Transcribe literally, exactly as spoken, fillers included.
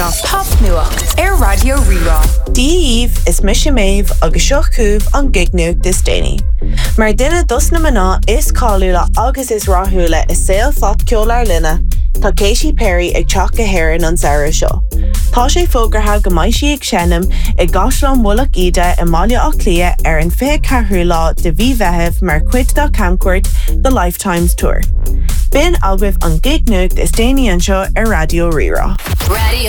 ná pop nuacht ar Radio Rirá. Díomh is Mishimév agus seochúv an gignuach dis déine. Mar duine dus na maná is cáúla agus is ráthúla is saoil fat ceolar linne, tá Katy Perry ag teach go héireann an saoire seo. Tá sé fógartha go mbeidh sí ag seanam i gcaislán mhullach ide i mbaile ach lia ar an fiche ceathrú lá de bhí bheitheh mar cuid dá camcuairt the Lifetimes Tour. Bin agah an gignuach is déine anseo ar Radio Rirá. Radio